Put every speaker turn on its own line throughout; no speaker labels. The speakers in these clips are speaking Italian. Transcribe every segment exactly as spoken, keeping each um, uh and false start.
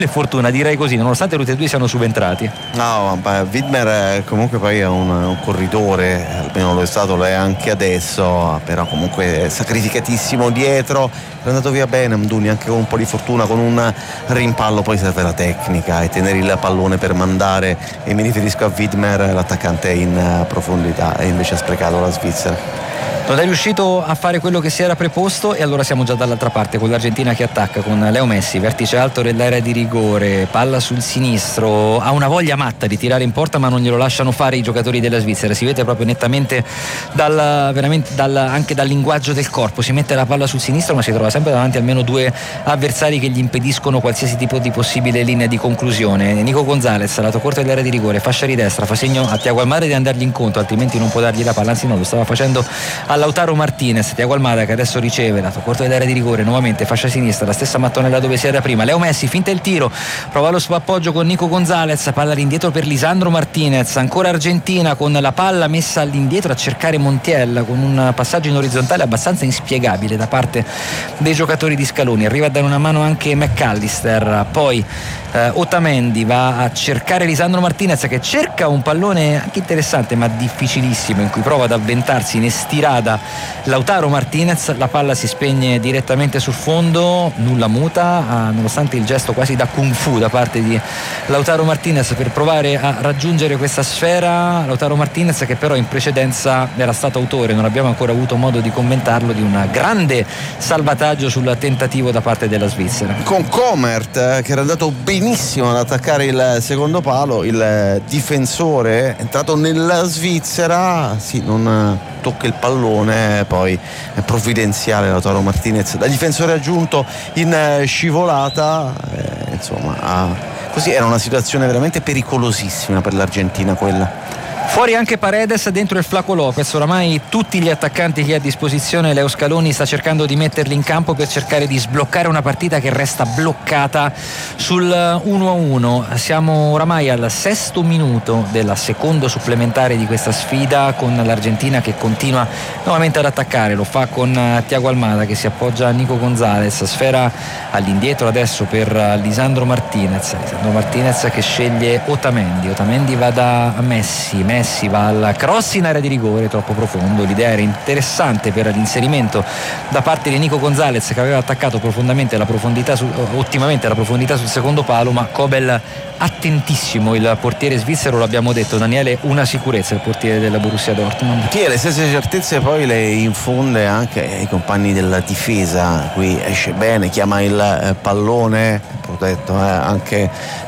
fortuna, direi così, nonostante tutti e due siano subentrati.
No, vabbè, Widmer comunque poi è un, un corridore, almeno lo è stato, lo è anche adesso, però comunque è sacrificatissimo dietro, è andato via bene Amdouni anche con un po' di fortuna, con un rimpallo poi serve la tecnica e tenere il pallone per mandare, e mi riferisco a Widmer, l'attaccante in profondità, e invece ha sprecato la Svizzera.
Non è riuscito a fare quello che si era preposto, e allora siamo già dall'altra parte con l'Argentina che attacca con Leo Messi, vertice alto dell'area di rigore, palla sul sinistro, ha una voglia matta di tirare in porta ma non glielo lasciano fare i giocatori della Svizzera, si vede proprio nettamente dal, veramente dal, anche dal linguaggio del corpo, si mette la palla sul sinistro ma si trova sempre davanti almeno due avversari che gli impediscono qualsiasi tipo di possibile linea di conclusione. Nico Gonzalez, lato corto dell'area di rigore, fascia di destra, fa segno a Thiago Almada di andargli incontro, altrimenti non può dargli la palla, anzi no, lo stava facendo a Lautaro Martinez. Thiago Almada che adesso riceve, lato corto dell'area di rigore, nuovamente fascia sinistra, la stessa mattonella dove si era prima. Leo Messi finta il tiro, prova lo spappoggio con Nico Gonzalez, palla all'indietro per Lisandro Martinez, ancora Argentina con la palla messa all'indietro a cercare Montiel con un passaggio in orizzontale abbastanza inspiegabile da parte dei giocatori di Scaloni, arriva a dare una mano anche McAllister, poi eh, Otamendi va a cercare Lisandro Martinez che cerca un pallone anche interessante ma difficilissimo in cui prova ad avventarsi in estirada Lautaro Martinez, la palla si spegne direttamente sul fondo, nulla muta, ah, nonostante il gesto quasi da kung fu da parte di Lautaro Martinez per provare a raggiungere questa sfera. Lautaro Martinez che però in precedenza era stato autore, non abbiamo ancora avuto modo di commentarlo, di un grande salvataggio sul tentativo da parte della Svizzera
con Comert eh, che era andato benissimo ad attaccare il secondo palo, il difensore è entrato nella Svizzera, sì, non tocca il pallone, poi è provvidenziale Lautaro Martinez da difensore aggiunto in scivolata, eh, insomma ah, così era una situazione veramente pericolosissima per l'Argentina quella.
Fuori anche Paredes, dentro il Flaco Lopez, oramai tutti gli attaccanti che ha a disposizione Leo Scaloni sta cercando di metterli in campo per cercare di sbloccare una partita che resta bloccata sul uno a uno. Siamo oramai al sesto minuto del secondo supplementare di questa sfida, con l'Argentina che continua nuovamente ad attaccare, lo fa con Thiago Almada che si appoggia a Nico Gonzalez, sfera all'indietro adesso per Lisandro Martinez, Lisandro Martinez che sceglie Otamendi, Otamendi va da Messi, Messi Messi va al cross in area di rigore troppo profondo, l'idea era interessante per l'inserimento da parte di Nico Gonzalez che aveva attaccato profondamente la profondità su, ottimamente la profondità sul secondo palo, ma Kobel attentissimo, il portiere svizzero, lo abbiamo detto Daniele, una sicurezza il portiere della Borussia Dortmund.
Sì, le stesse certezze poi le infonde anche ai compagni della difesa, qui esce bene, chiama il pallone protetto eh, anche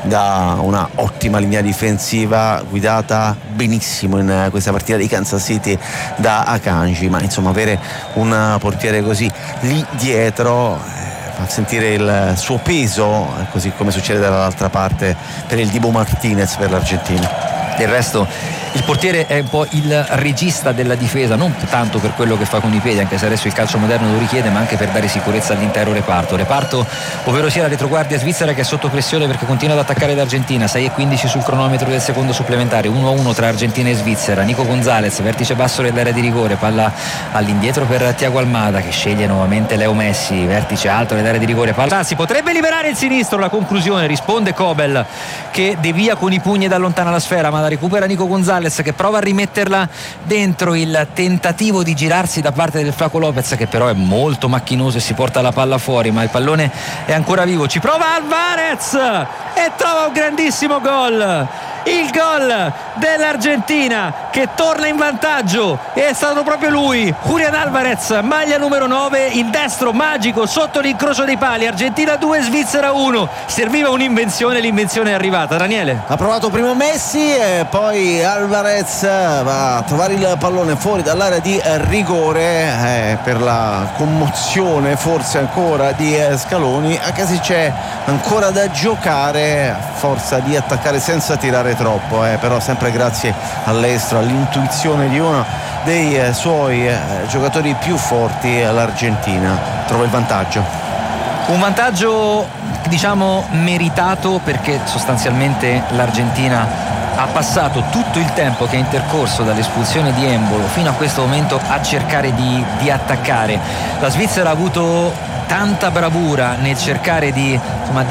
da una ottima linea difensiva guidata benissimo in questa partita di Kansas City da Akanji, ma insomma avere un portiere così lì dietro eh, fa sentire il suo peso, così come succede dall'altra parte per il Dibu Martinez per l'Argentina.
Del resto il portiere è un po' il regista della difesa, non tanto per quello che fa con i piedi, anche se adesso il calcio moderno lo richiede, ma anche per dare sicurezza all'intero reparto reparto ovvero sia la retroguardia svizzera che è sotto pressione perché continua ad attaccare l'Argentina. Sei e quindici sul cronometro del secondo supplementare, uno a uno tra Argentina e Svizzera. Nico Gonzalez, vertice basso dell'area di rigore, palla all'indietro per Thiago Almada che sceglie nuovamente Leo Messi, vertice alto dell'area di rigore, palla si potrebbe liberare il sinistro, la conclusione risponde Kobel che devia con i pugni da lontana la sfera, ma la recupera Nico Gonzalez che prova a rimetterla dentro, il tentativo di girarsi da parte del Flaco Lopez che però è molto macchinoso e si porta la palla fuori, ma il pallone è ancora vivo, ci prova Alvarez e trova un grandissimo gol, il gol dell'Argentina che torna in vantaggio, e è stato proprio lui, Julián Alvarez, maglia numero nove, il destro magico sotto l'incrocio dei pali. Argentina due, Svizzera uno. Serviva un'invenzione, l'invenzione è arrivata. Daniele?
Ha provato prima Messi e poi Alvarez va a trovare il pallone fuori dall'area di rigore eh, per la commozione forse ancora di eh, Scaloni, anche se c'è ancora da giocare a forza di attaccare senza tirare troppo, eh, però sempre grazie all'estero, all'intuizione di uno dei eh, suoi eh, giocatori più forti, l'Argentina trova il vantaggio.
Un vantaggio diciamo meritato perché sostanzialmente l'Argentina ha passato tutto il tempo che è intercorso dall'espulsione di Embolo fino a questo momento a cercare di, di attaccare. La Svizzera ha avuto tanta bravura nel cercare di, insomma, di